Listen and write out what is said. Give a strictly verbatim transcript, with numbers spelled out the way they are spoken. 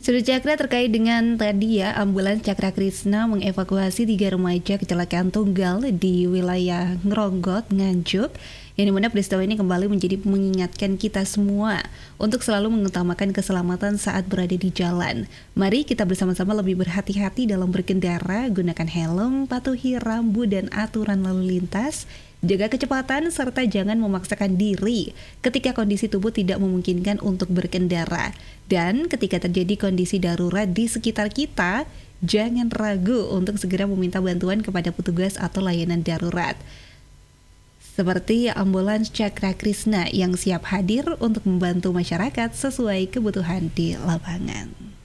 Sudah Cakra terkait dengan tadi ya, ambulans Cakra Krishna mengevakuasi tiga remaja kecelakaan tunggal di wilayah Ngronggot, Nganjuk, yang dimana peristiwa ini kembali menjadi mengingatkan kita semua untuk selalu mengutamakan keselamatan saat berada di jalan. Mari kita bersama-sama lebih berhati-hati dalam berkendara, gunakan helm, patuhi rambu dan aturan lalu lintas, jaga kecepatan, serta jangan memaksakan diri ketika kondisi tubuh tidak memungkinkan untuk berkendara. Dan ketika terjadi kondisi darurat di sekitar kita, jangan ragu untuk segera meminta bantuan kepada petugas atau layanan darurat. Seperti ambulans Cakra Krishna yang siap hadir untuk membantu masyarakat sesuai kebutuhan di lapangan.